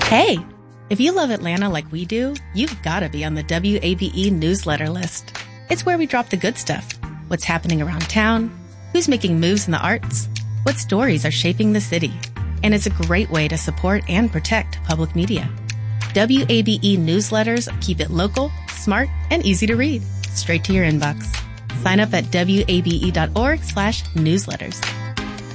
Hey, if you love Atlanta like we do, you've got to be on the WABE newsletter list. It's where we drop the good stuff. What's happening around town, who's making moves in the arts, what stories are shaping the city. And it's a great way to support and protect public media. WABE newsletters keep it local, smart, and easy to read. Straight to your inbox. Sign up at wabe.org/newsletters.